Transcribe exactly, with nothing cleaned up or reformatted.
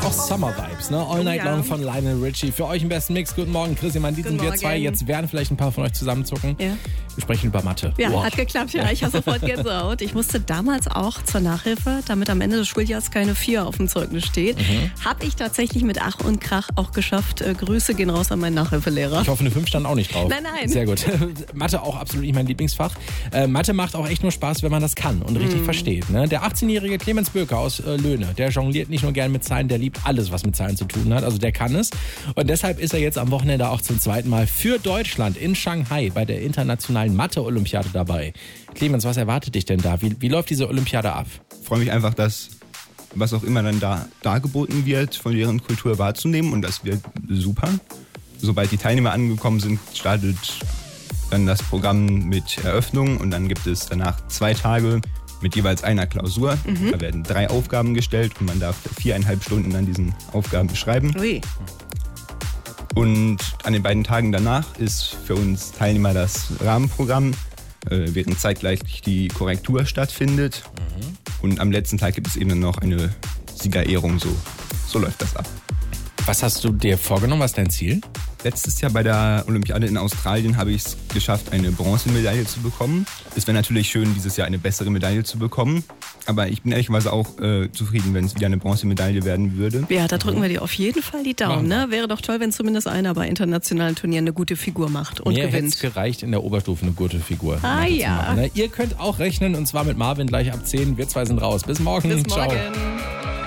Auch Summer Vibes, ne? All Night ja. Long von Lionel Richie. Für euch im besten Mix. Guten Morgen, Chris. Ich meine, die sind wir zwei. Jetzt werden vielleicht ein paar von euch zusammenzucken. Ja. Wir sprechen über Mathe. Ja, Boah. hat geklappt, ja. Ich habe sofort Gänsehaut. Ich musste damals auch zur Nachhilfe, damit am Ende des Schuljahres keine vier auf dem Zeugnis steht. Mhm. Habe ich tatsächlich mit Ach und Krach auch geschafft. Äh, Grüße gehen raus an meinen Nachhilfelehrer. Ich hoffe, eine fünf stand auch nicht drauf. Nein, nein. Sehr gut. Mathe auch absolut nicht mein Lieblingsfach. Äh, Mathe macht auch echt nur Spaß, wenn man das kann und richtig mhm. versteht. Ne? Der achtzehnjährige Clemens Böker aus äh, Löhne, der jongliert nicht nur gern mit Zahlen, der liebt alles, was mit Zahlen zu tun hat. Also der kann es. Und deshalb ist er jetzt am Wochenende auch zum zweiten Mal für Deutschland in Shanghai bei der internationalen Mathe-Olympiade dabei. Clemens, was erwartet dich denn da? Wie, wie läuft diese Olympiade ab? Ich freue mich einfach, dass was auch immer dann da dargeboten wird, von deren Kultur wahrzunehmen, und das wird super. Sobald die Teilnehmer angekommen sind, startet dann das Programm mit Eröffnung und dann gibt es danach zwei Tage mit jeweils einer Klausur. Mhm. Da werden drei Aufgaben gestellt und man darf viereinhalb Stunden an diesen Aufgaben beschreiben. Ui. Und an den beiden Tagen danach ist für uns Teilnehmer das Rahmenprogramm, äh, während zeitgleich die Korrektur stattfindet. Mhm. Und am letzten Tag gibt es eben noch eine Siegerehrung. So, so läuft das ab. Was hast du dir vorgenommen? Was ist dein Ziel? Letztes Jahr bei der Olympiade in Australien habe ich es geschafft, eine Bronzemedaille zu bekommen. Es wäre natürlich schön, dieses Jahr eine bessere Medaille zu bekommen. Aber ich bin ehrlicherweise auch äh, zufrieden, wenn es wieder eine Bronzemedaille werden würde. Ja, da drücken wir dir auf jeden Fall die Daumen. Ne? Wäre doch toll, wenn zumindest einer bei internationalen Turnieren eine gute Figur macht und Mir gewinnt. Mir hätte es gereicht, in der Oberstufe eine gute Figur ah, ja. zu machen. Ne? Ihr könnt auch rechnen, und zwar mit Marvin gleich ab zehn. Wir zwei sind raus. Bis morgen. Bis Ciao. morgen.